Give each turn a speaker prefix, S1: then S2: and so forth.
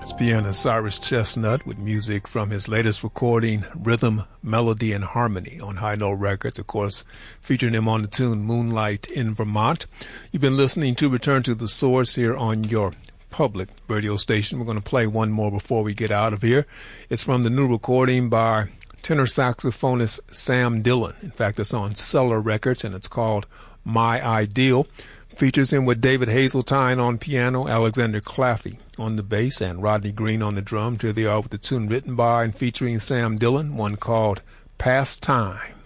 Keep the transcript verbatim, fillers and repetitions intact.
S1: Pianist Cyrus Chestnut with music from his latest recording, Rhythm, Melody, and Harmony, on High Note Records, of course, featuring him on the tune Moonlight in Vermont. You've been listening to Return to the Source here on your public radio station. We're going to play one more before we get out of here. It's from the new recording by tenor saxophonist Sam Dillon. In fact, it's on Cellar Records, and it's called My Ideal. Features him with David Hazeltine on piano, Alexander Claffey on the bass, and Rodney Green on the drums. Here they are with the tune written by and featuring Sam Dillon, one called Past Time.